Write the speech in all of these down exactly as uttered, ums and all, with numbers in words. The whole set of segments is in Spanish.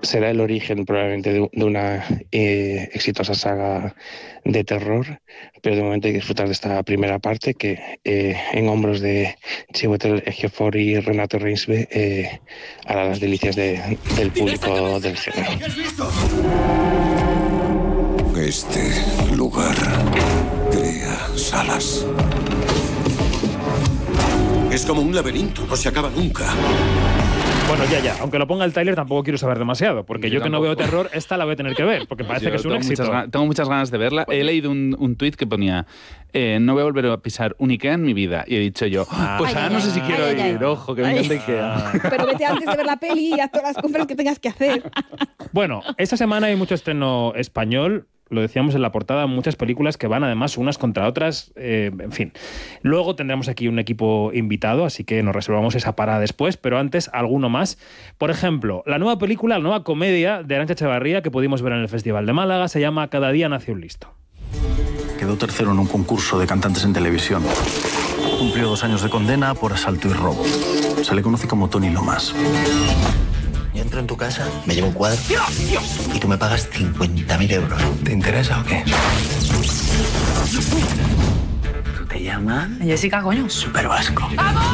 será el origen probablemente de, de una eh, exitosa saga de terror, pero de momento hay que disfrutar de esta primera parte que eh, en hombros de Chiwetel Ejiofor y Renate Reinsve eh, hará las delicias de, del público del género. Este lugar crea salas. Es como un laberinto, no se acaba nunca. Bueno, ya, ya. Aunque lo ponga el tráiler, tampoco quiero saber demasiado. Porque yo, yo que no veo terror, esta la voy a tener que ver. Porque parece yo que es un éxito. Muchas, tengo muchas ganas de verla. He leído un, un tuit que ponía eh, no voy a volver a pisar un Ikea en mi vida. Y he dicho yo, ah, pues ahora no sé si quiero ay, ir. Ay, ojo, que me encanta Ikea. Pero vete antes de ver la peli y haz todas las compras que tengas que hacer. Bueno, esta semana hay mucho estreno español. Lo decíamos en la portada, muchas películas que van además unas contra otras, eh, en fin. Luego tendremos aquí un equipo invitado, así que nos reservamos esa para después, pero antes alguno más. Por ejemplo, la nueva película, la nueva comedia de Arantxa Echevarría que pudimos ver en el Festival de Málaga, se llama Cada día nace un listo. Quedó tercero en un concurso de cantantes en televisión. Cumplió dos años de condena por asalto y robo. Se le conoce como Tony Lomas. Yo entro en tu casa, me llevo un cuadro ¡Dios, Dios! Y tú me pagas cincuenta mil euros. ¿Te interesa o qué? ¿Tú te llamas? Jessica, coño. Super Vasco.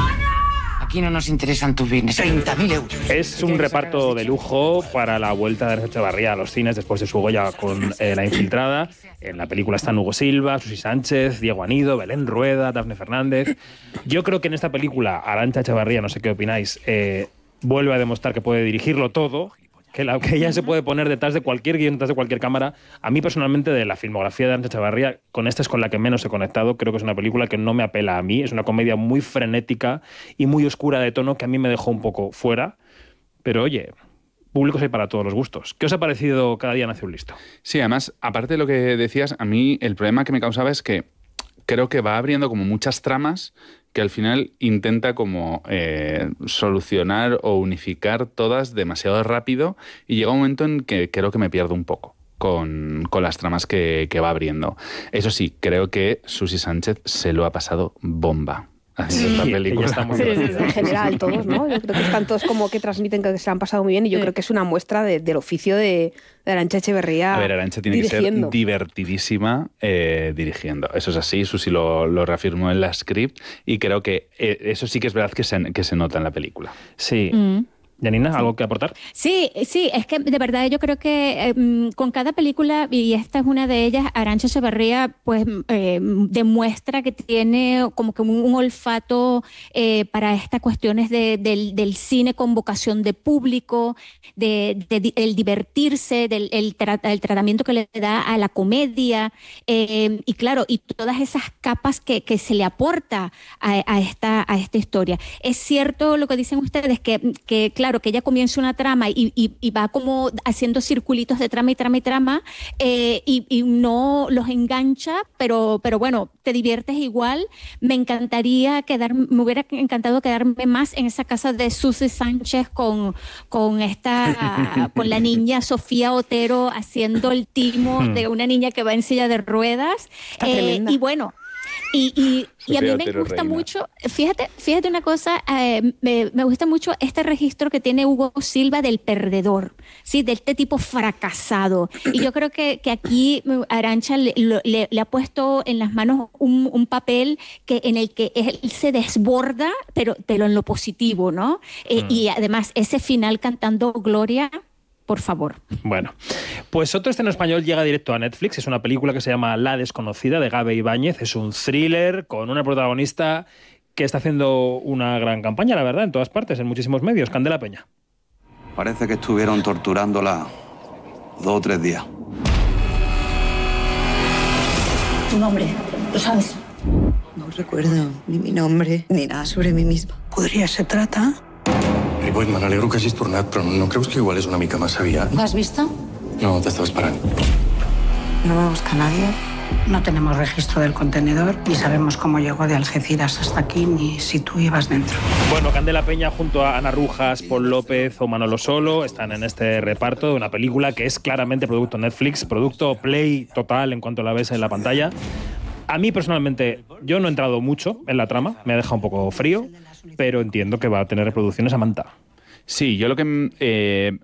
Aquí no nos interesan tus bienes. treinta mil euros. Es un reparto de lujo para la vuelta de Arantxa Echevarría a los cines después de su Goya con eh, La Infiltrada. En la película están Hugo Silva, Susi Sánchez, Diego Anido, Belén Rueda, Dafne Fernández. Yo creo que en esta película Arantxa Echevarría, no sé qué opináis, eh, vuelve a demostrar que puede dirigirlo todo, que, la, que ella se puede poner detrás de cualquier guión, detrás de cualquier cámara. A mí personalmente, de la filmografía de Arantxa Echevarría, con esta es con la que menos he conectado. Creo que es una película que no me apela a mí. Es una comedia muy frenética y muy oscura de tono que a mí me dejó un poco fuera. Pero oye, públicos hay para todos los gustos. ¿Qué os ha parecido Cada día nace un listo? Sí, además, aparte de lo que decías, a mí el problema que me causaba es que creo que va abriendo como muchas tramas que al final intenta como eh, solucionar o unificar todas demasiado rápido y llega un momento en que creo que me pierdo un poco con, con las tramas que, que va abriendo. Eso sí, creo que Susi Sánchez se lo ha pasado bomba haciendo sí, esta película. Está muy sí, sí, sí. En general, todos, ¿no? Yo creo que están todos como que transmiten que se la han pasado muy bien y yo sí. creo que es una muestra de, del oficio de, de Arantxa Echevarría. A ver, Arantxa tiene dirigiendo. que ser divertidísima eh, dirigiendo. Eso es así, Susi lo, lo reafirmó en la script y creo que eh, eso sí que es verdad que se, que se nota en la película. Sí. Mm. Janina, ¿algo que aportar? Sí, sí, es que de verdad yo creo que eh, con cada película, y esta es una de ellas, Arantxa Echevarría pues eh, demuestra que tiene como que un, un olfato eh, para estas cuestiones de, del, del cine con vocación de público, de, de, de el divertirse, del el, tra el tratamiento que le da a la comedia, eh, y claro, y todas esas capas que, que se le aporta a, a, esta, a esta historia. Es cierto lo que dicen ustedes, que, que claro, que ella comienza una trama y, y, y va como haciendo circulitos de trama y trama y trama eh, y, y no los engancha, pero, pero bueno, te diviertes igual. Me encantaría quedar, me hubiera encantado quedarme más en esa casa de Susi Sánchez con, con esta, con la niña Sofía Otero haciendo el timo de una niña que va en silla de ruedas. Eh, y bueno, Y, y, y a mí me gusta reina. mucho, fíjate, fíjate una cosa, eh, me, me gusta mucho este registro que tiene Hugo Silva del perdedor, ¿sí? De este tipo fracasado. Y yo creo que, que aquí Arantxa le, le, le ha puesto en las manos un, un papel que, en el que él se desborda, pero, pero en lo positivo, ¿no? Eh, mm. Y además ese final cantando Gloria... Por favor. Bueno, pues otro estreno español llega directo a Netflix. Es una película que se llama La desconocida, de Gabe Ibáñez. Es un thriller con una protagonista que está haciendo una gran campaña, la verdad, en todas partes, en muchísimos medios. Candela Peña. Parece que estuvieron torturándola dos o tres días. ¿Tu nombre? ¿Lo sabes? No recuerdo ni mi nombre, ni nada sobre mí misma. ¿Podria ser trata? Ripoll, me n'alegro que hagis tornat, però no creus que igual és una mica massa aviat? ¿Lo has visto? No, t'estava esperant. ¿No me busca nadie? No tenemos registro del contenedor, ni sabemos cómo llegó de Algeciras hasta aquí, ni si tú ibas dentro. Bueno, Candela Peña junto a Ana Rujas, Paul López o Manolo Solo están en este reparto de una película que es claramente producto Netflix, producto Play total en cuanto la ves en la pantalla. A mí personalmente, yo no he entrado mucho en la trama, me ha dejado un poco frío, pero entiendo que va a tener reproducciones a manta. Sí, yo lo que... Eh,